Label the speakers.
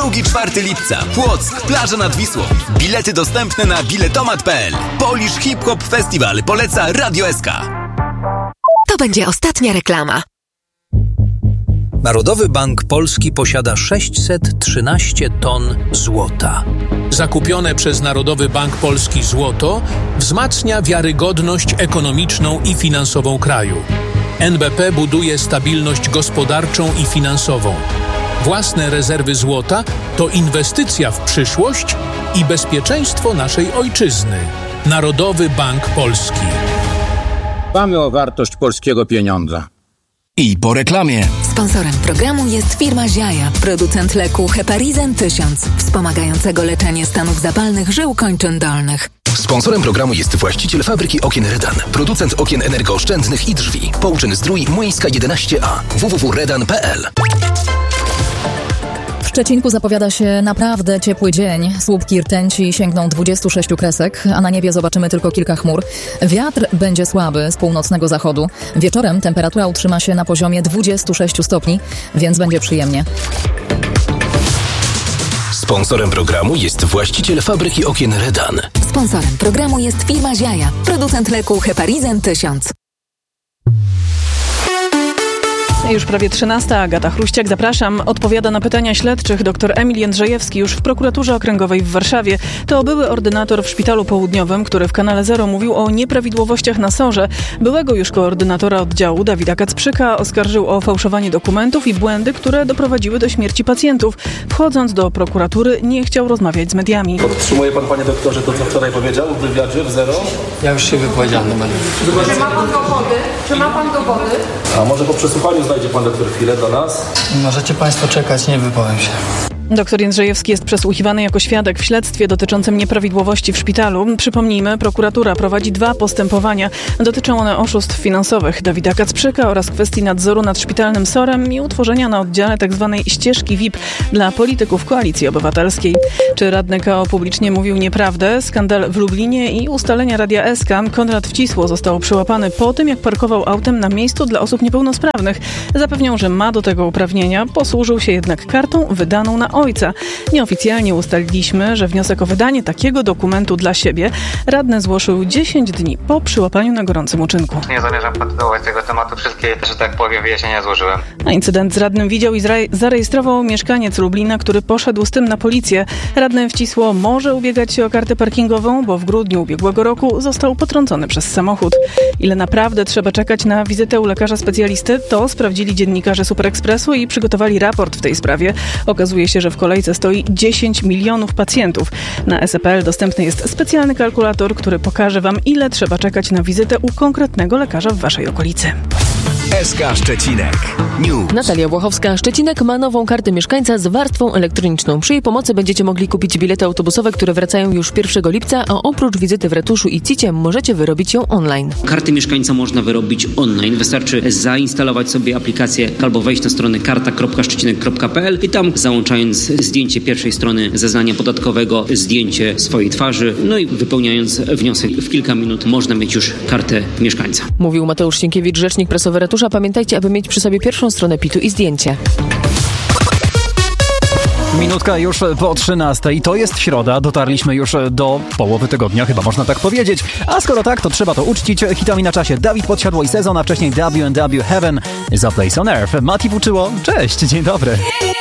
Speaker 1: 2-4 lipca. Płock, plaża nad Wisłą. Bilety dostępne na biletomat.pl. Polish Hip Hop Festival poleca Radio SK.
Speaker 2: To będzie ostatnia reklama.
Speaker 3: Narodowy Bank Polski posiada 613 ton złota. Zakupione przez Narodowy Bank Polski złoto wzmacnia wiarygodność ekonomiczną i finansową kraju. NBP buduje stabilność gospodarczą i finansową. Własne rezerwy złota to inwestycja w przyszłość i bezpieczeństwo naszej ojczyzny. Narodowy Bank Polski.
Speaker 4: Dbamy o wartość polskiego pieniądza.
Speaker 1: I po reklamie.
Speaker 2: Sponsorem programu jest firma Ziaja, producent leku Heparizan 1000, wspomagającego leczenie stanów zapalnych żył kończyn dolnych.
Speaker 5: Sponsorem programu jest właściciel fabryki okien Redan, producent okien energooszczędnych i drzwi. Połczyn Zdrój, Młyńska 11a, www.redan.pl.
Speaker 6: W Szczecinku zapowiada się naprawdę ciepły dzień. Słupki rtęci sięgną 26 kresek, a na niebie zobaczymy tylko kilka chmur. Wiatr będzie słaby z północnego zachodu. Wieczorem temperatura utrzyma się na poziomie 26 stopni, więc będzie przyjemnie.
Speaker 5: Sponsorem programu jest właściciel fabryki okien Redan.
Speaker 2: Sponsorem programu jest firma Ziaja, producent leku Heparizan 1000.
Speaker 7: Już prawie 13. Agata Chruściak, zapraszam. Odpowiada na pytania śledczych dr Emil Jędrzejewski już w prokuraturze okręgowej w Warszawie. To były ordynator w Szpitalu Południowym, który w Kanale Zero mówił o nieprawidłowościach na SOR-ze. Byłego już koordynatora oddziału Dawida Kacprzyka oskarżył o fałszowanie dokumentów i błędy, które doprowadziły do śmierci pacjentów. Wchodząc do prokuratury, nie chciał rozmawiać z mediami.
Speaker 8: Podtrzymuje pan, panie doktorze, to co wczoraj powiedział w wywiadzie w Zero?
Speaker 9: Ja już się wypowiedziałem.
Speaker 10: Czy ma pan dowody? Czy ma pan dowody?
Speaker 8: A może po przesłuchaniu znajdzie pan doktor chwilę do nas?
Speaker 9: Możecie państwo czekać, nie wypowiem się.
Speaker 7: Doktor Jędrzejewski jest przesłuchiwany jako świadek w śledztwie dotyczącym nieprawidłowości w szpitalu. Przypomnijmy, prokuratura prowadzi 2 postępowania. Dotyczą one oszustw finansowych Dawida Kacprzyka oraz kwestii nadzoru nad szpitalnym SOR-em i utworzenia na oddziale tzw. ścieżki VIP dla polityków Koalicji Obywatelskiej. Czy radny KO publicznie mówił nieprawdę? Skandal w Lublinie i ustalenia Radia SK. Konrad Wcisło został przyłapany po tym, jak parkował autem na miejscu dla osób niepełnosprawnych. Zapewniał, że ma do tego uprawnienia, posłużył się jednak kartą wydaną na ojca. Nieoficjalnie ustaliliśmy, że wniosek o wydanie takiego dokumentu dla siebie radny złożył 10 dni po przyłapaniu na gorącym uczynku.
Speaker 11: Nie zamierzam kontynuować tego tematu. Wszystkie, że tak powiem, wyjaśnienia złożyłem.
Speaker 7: A incydent z radnym widział i zarejestrował mieszkaniec Lublina, który poszedł z tym na policję. Radny Wcisło może ubiegać się o kartę parkingową, bo w grudniu ubiegłego roku został potrącony przez samochód. Ile naprawdę trzeba czekać na wizytę u lekarza specjalisty, to sprawdzili dziennikarze Super Expressu i przygotowali raport w tej sprawie. Okazuje się, że w kolejce stoi 10 milionów pacjentów. Na SE.pl dostępny jest specjalny kalkulator, który pokaże wam, ile trzeba czekać na wizytę u konkretnego lekarza w waszej okolicy.
Speaker 1: SK Szczecinek News.
Speaker 12: Natalia Włochowska-Szczecinek ma nową kartę mieszkańca z warstwą elektroniczną. Przy jej pomocy będziecie mogli kupić bilety autobusowe, które wracają już 1 lipca, a oprócz wizyty w ratuszu i CIT-cie możecie wyrobić ją online.
Speaker 13: Karty mieszkańca można wyrobić online. Wystarczy zainstalować sobie aplikację albo wejść na stronę karta.szczecinek.pl i tam załączając zdjęcie pierwszej strony zeznania podatkowego, zdjęcie swojej twarzy, no i wypełniając wniosek w kilka minut można mieć już kartę mieszkańca.
Speaker 12: Mówił Mateusz Sienkiewicz, rzecznik prasowy ratusza. Pamiętajcie, aby mieć przy sobie pierwszą stronę PIT-u i zdjęcie.
Speaker 14: Minutka już po 13. To jest środa. Dotarliśmy już do połowy tygodnia, chyba można tak powiedzieć. A skoro tak, to trzeba to uczcić hitami na czasie. Dawid Podsiadło i Sezon, a wcześniej W&W Heaven za Place on Earth. Mati Włóczyło, cześć, dzień dobry.